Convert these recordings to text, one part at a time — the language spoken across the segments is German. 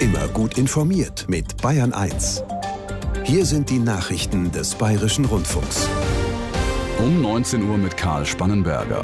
Immer gut informiert mit Bayern 1. Hier sind die Nachrichten des Bayerischen Rundfunks. Um 19 Uhr mit Karl Spannenberger.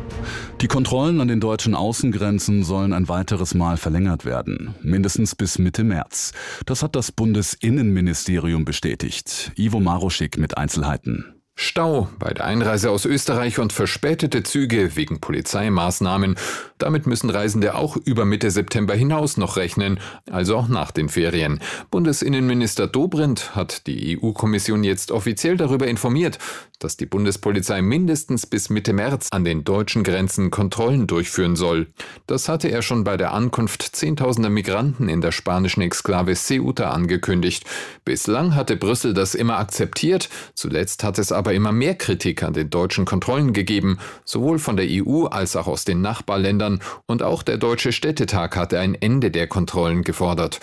Die Kontrollen an den deutschen Außengrenzen sollen ein weiteres Mal verlängert werden, mindestens bis Mitte März. Das hat das Bundesinnenministerium bestätigt. Ivo Maroschik mit Einzelheiten. Stau bei der Einreise aus Österreich und verspätete Züge wegen Polizeimaßnahmen. Damit müssen Reisende auch über Mitte September hinaus noch rechnen, also auch nach den Ferien. Bundesinnenminister Dobrindt hat die EU-Kommission jetzt offiziell darüber informiert, dass die Bundespolizei mindestens bis Mitte März an den deutschen Grenzen Kontrollen durchführen soll. Das hatte er schon bei der Ankunft zehntausender Migranten in der spanischen Exklave Ceuta angekündigt. Bislang hatte Brüssel das immer akzeptiert, zuletzt hat es aber immer mehr Kritik an den deutschen Kontrollen gegeben, sowohl von der EU als auch aus den Nachbarländern, und auch der Deutsche Städtetag hatte ein Ende der Kontrollen gefordert.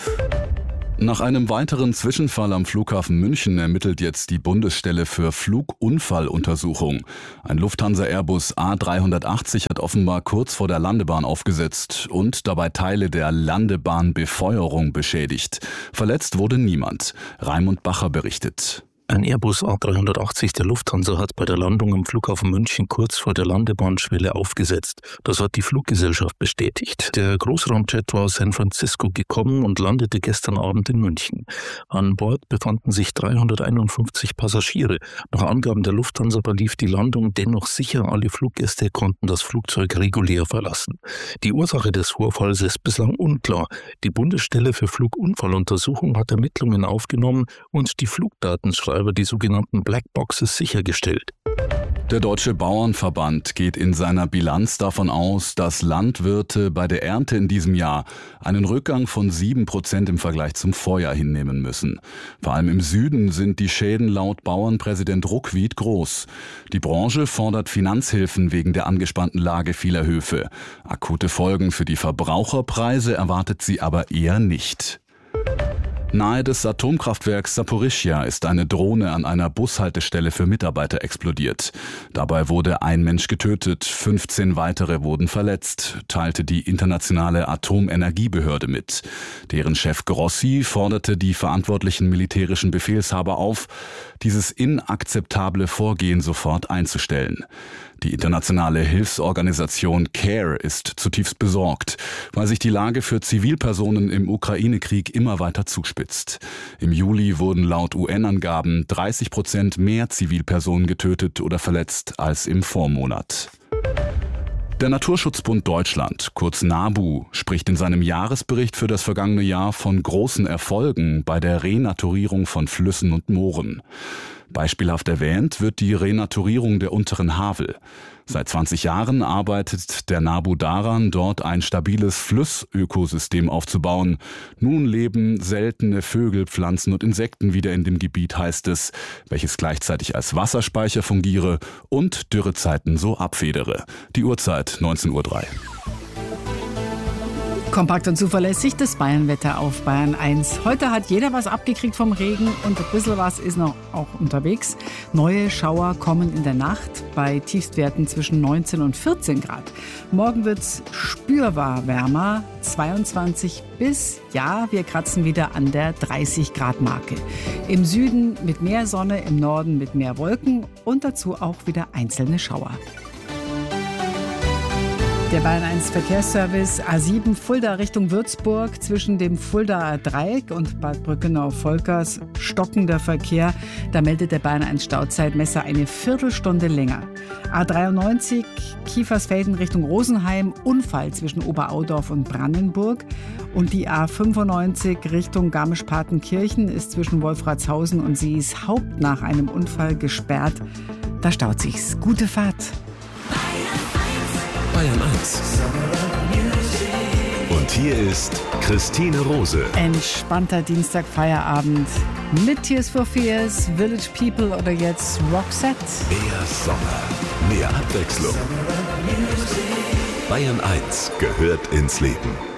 Nach einem weiteren Zwischenfall am Flughafen München ermittelt jetzt die Bundesstelle für Flugunfalluntersuchung. Ein Lufthansa-Airbus A380 hat offenbar kurz vor der Landebahn aufgesetzt und dabei Teile der Landebahnbefeuerung beschädigt. Verletzt wurde niemand. Raimund Bacher berichtet. Ein Airbus A380 der Lufthansa hat bei der Landung am Flughafen München kurz vor der Landebahnschwelle aufgesetzt. Das hat die Fluggesellschaft bestätigt. Der Großraumjet war aus San Francisco gekommen und landete gestern Abend in München. An Bord befanden sich 351 Passagiere. Nach Angaben der Lufthansa verlief die Landung dennoch sicher. Alle Fluggäste konnten das Flugzeug regulär verlassen. Die Ursache des Vorfalls ist bislang unklar. Die Bundesstelle für Flugunfalluntersuchung hat Ermittlungen aufgenommen und die Flugdatenschreiber, die sogenannten Blackboxes, sichergestellt. Der Deutsche Bauernverband geht in seiner Bilanz davon aus, dass Landwirte bei der Ernte in diesem Jahr einen Rückgang von 7% im Vergleich zum Vorjahr hinnehmen müssen. Vor allem im Süden sind die Schäden laut Bauernpräsident Ruckwied groß. Die Branche fordert Finanzhilfen wegen der angespannten Lage vieler Höfe. Akute Folgen für die Verbraucherpreise erwartet sie aber eher nicht. Nahe des Atomkraftwerks Saporischschja ist eine Drohne an einer Bushaltestelle für Mitarbeiter explodiert. Dabei wurde ein Mensch getötet, 15 weitere wurden verletzt, teilte die internationale Atomenergiebehörde mit. Deren Chef Grossi forderte die verantwortlichen militärischen Befehlshaber auf, dieses inakzeptable Vorgehen sofort einzustellen. Die internationale Hilfsorganisation CARE ist zutiefst besorgt, weil sich die Lage für Zivilpersonen im Ukraine-Krieg immer weiter zuspitzt. Im Juli wurden laut UN-Angaben 30% mehr Zivilpersonen getötet oder verletzt als im Vormonat. Der Naturschutzbund Deutschland, kurz NABU, spricht in seinem Jahresbericht für das vergangene Jahr von großen Erfolgen bei der Renaturierung von Flüssen und Mooren. Beispielhaft erwähnt wird die Renaturierung der unteren Havel. Seit 20 Jahren arbeitet der NABU daran, dort ein stabiles Flussökosystem aufzubauen. Nun leben seltene Vögel, Pflanzen und Insekten wieder in dem Gebiet, heißt es, welches gleichzeitig als Wasserspeicher fungiere und Dürrezeiten so abfedere. Die Uhrzeit 19:03 Uhr. Kompakt und zuverlässig das Bayernwetter auf Bayern 1. Heute hat jeder was abgekriegt vom Regen und ein bisschen was ist noch auch unterwegs. Neue Schauer kommen in der Nacht bei Tiefstwerten zwischen 19 und 14 Grad. Morgen wird es spürbar wärmer, 22 bis, ja, wir kratzen wieder an der 30 Grad Marke. Im Süden mit mehr Sonne, im Norden mit mehr Wolken und dazu auch wieder einzelne Schauer. Der Bayern 1 Verkehrsservice A7 Fulda Richtung Würzburg zwischen dem Fuldaer Dreieck und Bad Brückenau-Volkers stockender Verkehr. Da meldet der Bayern 1 Stauzeitmesser eine Viertelstunde länger. A93 Kiefersfelden Richtung Rosenheim, Unfall zwischen Oberaudorf und Brandenburg. Und die A95 Richtung Garmisch-Partenkirchen ist zwischen Wolfratshausen und Seeshaupt nach einem Unfall gesperrt. Da staut sich's. Gute Fahrt. Bayern 1. Und hier ist Christine Rose. Entspannter Dienstag-Feierabend mit Tears for Fears, Village People oder jetzt Roxette. Mehr Sommer, mehr Abwechslung. Bayern 1 gehört ins Leben.